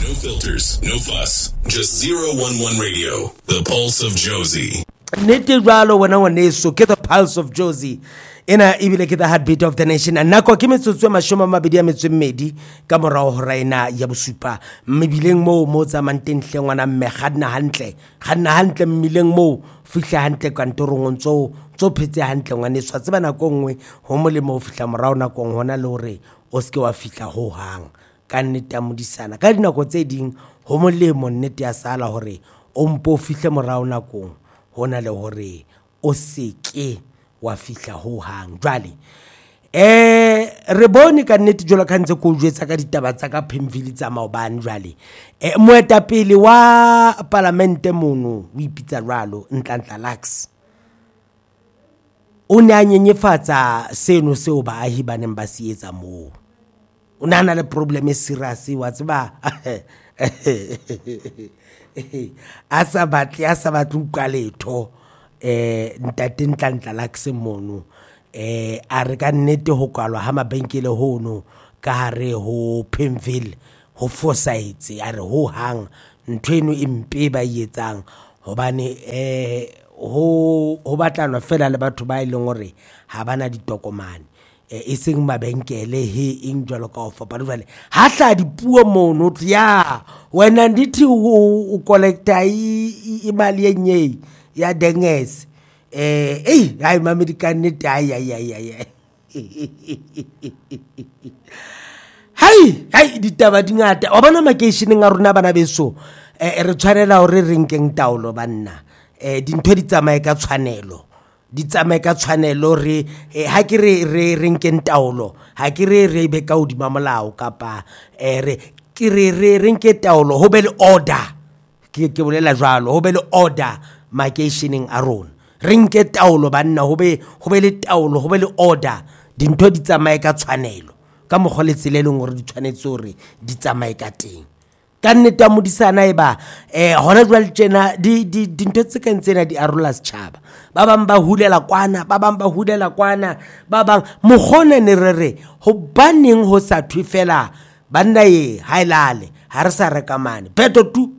No filters, no fuss, just 011 Radio, the pulse of Jozi. Nete jalo wena ngwaneso ke the pulse of Jozi. Ena ibile ke the heartbeat of the nation. Nako ke metsotso mashoma mabedi a metswedi ka morao ho raina ya bosupa. Mmebileng mo tsa mantenhle ngwana mme ganna hantle mmileng mo fihla hantle kantorong tso phetse hantle ngwaneso a tseba nako ngwe ho molemo ho fihla morao nako hona le hore o ske wa fihla ho hang ka nnete ya modisana ka dinako tse ding ho molemo nnete ya sala hore o mpo fihle morao nakong hona le hore o seke wa fihla ho hang jwale re bone ka nnete jwalo ka ntse ko jwetsa ka ditaba tsa ka Pimville tsa maobane jwale moetapele wa parlamente mono o ipitsa jwalo Nhlanhla Lux o ne a nyenyefatsa seno seo baahi ba neng ba se etsa moo o nana le problem e serious wa tseba asa batlu ka letho ntate Nhlanhla Lux mono a re ka nnete ho kwalwa ha mabenkele hono ka hare ho Pimville ho fosaetse a re ho hang nthweno impe ba yetsang hobane ho batlanwa fela le batho ba ileng hore ha bana ditokomane e seng mabenkele he eng jwalo ka ofa ba jwale ha hla dipuo mono ya wena ndithi u collector imali yenye ya denges hayi mamedikan net hayi hayi ditaba dingata wa bona makeisheneng a rona bana beso re tshwanela hore re nkeng taolo banna dintho di tsamaye ka tshwanelo re ha ke re nkeng taolo ha ke re be ka hodima molao kapa re nke taolo ho be le order ke bolela jwalo ho be le order makeisheneng a rona re nke taolo banna ho be le taolo ho be le order dintho di tsamaye ka tshwanelo ka mogole tseleleng hore di tshwanetse hore di tsamaye ka teng ka nnete ya modisana eba hona jwale tjena dintho tse ka ntsena di arola setjhaba ba bang ba hulela kwana ba bang mogone ne re ho baneng ho sa thwefela banna ye hailale ha re sa rekamane beto tu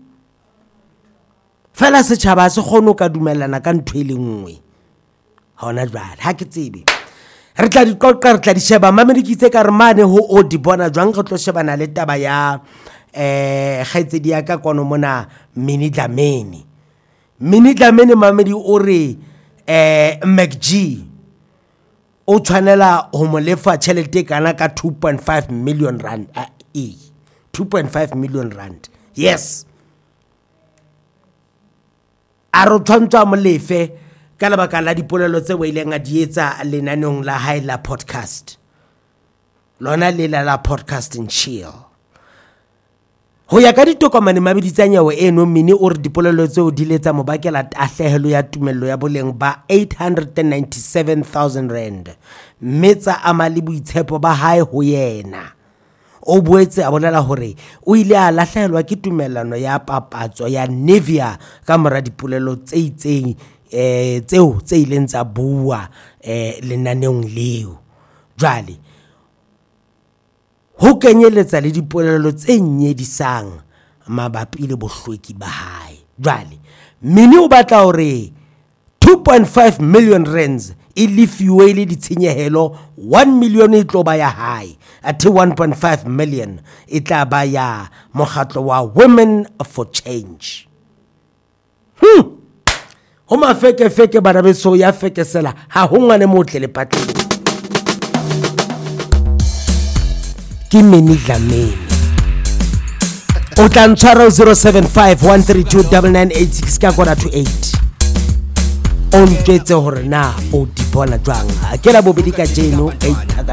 fela setjhaba se kgono ka dumellana ka ntho ile nngwe hona jwale ha ke tsebe re tla di sheba mamedikitse ka re mane ho o di bona jwang re tlo shebana le taba ya khaitsedi ya ka kono mona Minnie Dlamini mamedi o re McG o tshwanela ho mo lefa tšhelete kana ka 2.5 million rand 2.5 million rand yes a re tshwantshwa mo lefe ka lebaka la dipolelo tse weileng a di etsa lenanong la hae la podcast lona le la podcast and chill ho ya ka ditokomane mabedi tsa nyawo eno Minnie o re dipolelo tseo di letsa mo bakela tahlehelo ya tumello ya boleng ba 897,000 rand metsa amali boitshepo ba hae ho yena o boetse a bolela hore o ile a lahlehelwa ke tumellano ya papatso ya Nevia ka mora dipolelo tse itseng tseo tse ileng tsa bua lenaneng leo jwale ho kenyeletsa le dipolelo tse nyedisang mabapi le bohlweki ba hae jwale Minnie o batla hore 2.5 million rands e lefiwe le ditshenyehelo 1 million e tlo ba ya hae at 1.5 million e tla ba ya mokgatlo wa Women for Change ho mafeke bana beso ya fekesela ha ho ngwane motle le patleng ke Minnie Dlamini o tla ntshwara 0751329986 ka kona to 8 on twetse hore na o di bona jwang a ke la bobedi ka jeno 8